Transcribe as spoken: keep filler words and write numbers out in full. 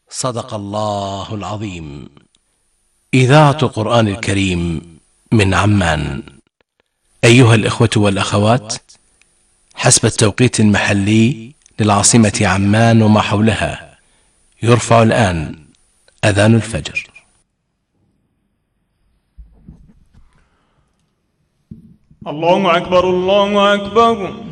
صدق الله العظيم. إذاعة قرآن الكريم من عمان. أيها الإخوة والأخوات، حسب التوقيت المحلي للعاصمة عمان وما حولها، يرفع الآن أذان الفجر. الله أكبر الله أكبر.